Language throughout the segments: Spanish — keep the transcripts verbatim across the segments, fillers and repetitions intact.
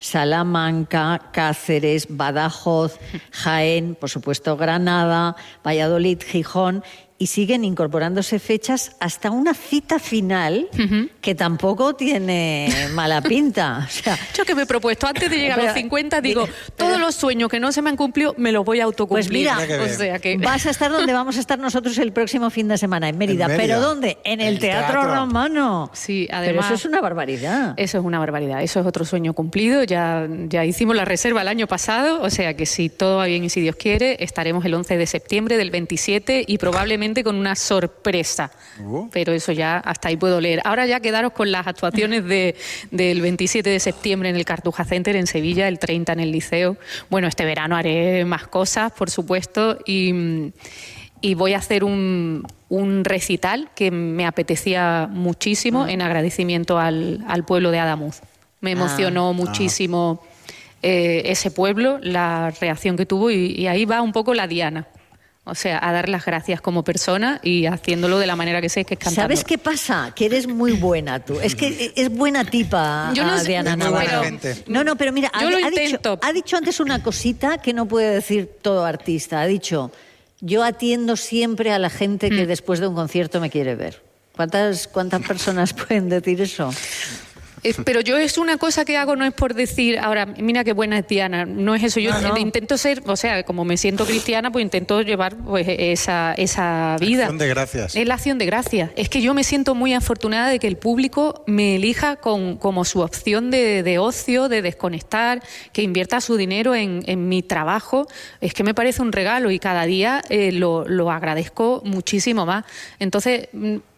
Salamanca, Cáceres, Badajoz, Jaén, por supuesto Granada, Valladolid, Gijón, y siguen incorporándose fechas hasta una cita final uh-huh. que tampoco tiene mala pinta. O sea, yo que me he propuesto antes de llegar pero, a los cincuenta, digo, pero, todos los sueños que no se me han cumplido, me los voy a autocumplir. Pues mira, o sea que... vas a estar donde vamos a estar nosotros el próximo fin de semana, en Mérida. ¿En Mérida? ¿Pero dónde? En el, el teatro, teatro Romano. Sí, además... Pero eso es una barbaridad. Eso es una barbaridad, eso es otro sueño cumplido. Ya, ya hicimos la reserva el año pasado, o sea que si todo va bien y si Dios quiere, estaremos el once de septiembre del veintisiete y probablemente con una sorpresa, uh. pero eso ya hasta ahí puedo leer. Ahora ya quedaros con las actuaciones de, del veintisiete de septiembre en el Cartuja Center en Sevilla, el treinta en el Liceo. Bueno, este verano haré más cosas, por supuesto, y, y voy a hacer un, un recital que me apetecía muchísimo uh. en agradecimiento al, al pueblo de Adamuz. Me emocionó ah. muchísimo eh, ese pueblo, la reacción que tuvo, y, y ahí va un poco la diana. O sea, a dar las gracias como persona y haciéndolo de la manera que sé, que es cantando. ¿Sabes qué pasa? Que eres muy buena tú. Es que es buena tipa, yo no sé, Diana Navarro. No, no, pero mira, yo ha, lo ha, intento. Dicho, ha dicho antes una cosita que no puede decir todo artista. Ha dicho, yo atiendo siempre a la gente que mm. después de un concierto me quiere ver. ¿Cuántas, cuántas personas pueden decir eso? Eh, pero yo es una cosa que hago, no es por decir, ahora, mira qué buena es Diana, no es eso, yo no, no. intento ser, o sea, como me siento cristiana, pues intento llevar pues esa, esa vida. Acción de gracias. Es la acción de gracias. Es que yo me siento muy afortunada de que el público me elija con, como su opción de, de ocio, de desconectar, que invierta su dinero en, en mi trabajo. Es que me parece un regalo y cada día eh, lo, lo agradezco muchísimo más. Entonces...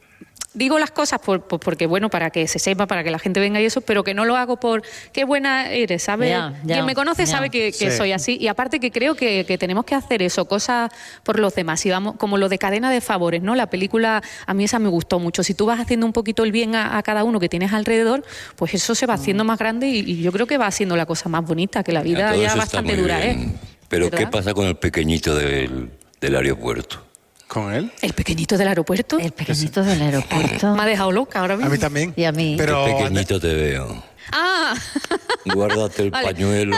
digo las cosas por, por, porque, bueno, para que se sepa, para que la gente venga y eso, pero que no lo hago por qué buena eres, ¿sabes? Yeah, yeah, Quien me conoce yeah. sabe que, que sí. soy así. Y aparte que creo que, que tenemos que hacer eso, cosas por los demás. Y vamos, como lo de cadena de favores, ¿no? La película, a mí esa me gustó mucho. Si tú vas haciendo un poquito el bien a, a cada uno que tienes alrededor, pues eso se va haciendo más grande y, y yo creo que va haciendo la cosa más bonita, que la vida ya, ya bastante dura, ¿eh? Pero ¿verdad? ¿Qué pasa con el pequeñito del, del aeropuerto? ¿Con él? ¿El pequeñito del aeropuerto? El pequeñito del aeropuerto. Me ha dejado loca ahora mismo. A mí también. Y a mí. Pero... Qué pequeñito te veo. Ah. Guárdate el vale. pañuelo.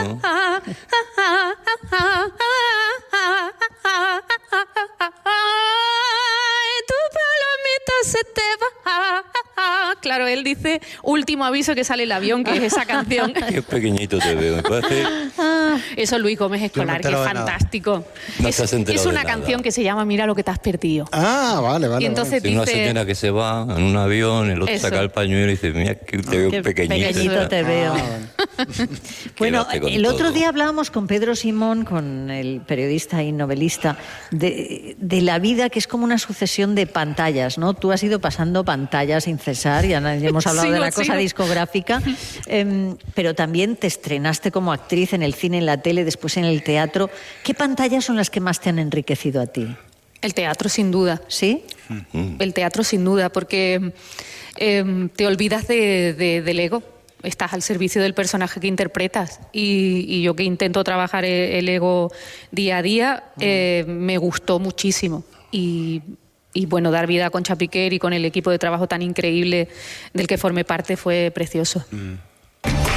Tu palomita se te va. Claro, él dice último aviso que sale el avión, que es esa canción. Qué pequeñito te veo, me parece. Eso Luis Gómez Escolar, que es fantástico. No es es una canción nada. que se llama Mira lo que te has perdido. Ah, vale, vale. Y entonces vale. dice... una señora que se va en un avión, el otro Eso. saca el pañuelo y dice, mira que te veo Qué pequeñito. pequeñito te veo. Ah, bueno, el otro todo. día hablábamos con Pedro Simón, con el periodista y novelista, de, de la vida que es como una sucesión de pantallas, ¿no? Tú has ido pasando pantallas sin cesar, ya hemos hablado sigo, de la cosa sigo. discográfica, eh, pero también te estrenaste como actriz en el cine, en la tele, después en el teatro. ¿Qué pantallas son las que más te han enriquecido a ti? El teatro, sin duda. ¿Sí? El teatro, sin duda, porque eh, te olvidas de, de, del ego. Estás al servicio del personaje que interpretas y, y yo que intento trabajar el, el ego día a día, eh, me gustó muchísimo. Y, y bueno, dar vida a Concha Piquer y con el equipo de trabajo tan increíble del que formé parte fue precioso. Mm.